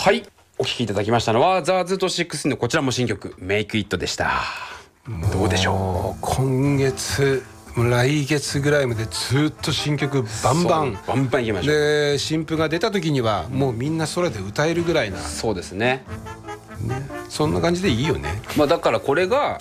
はい、お聴きいただきましたのはザ・ズート6のこちらも新曲メイクイットでした。どうでしょう。 今月来月ぐらいまでずっと新曲バンバンいきましょう。 で新譜が出た時にはもうみんな空で歌えるぐらいな、 そうですね。 そんな感じでいいよね。 だからこれが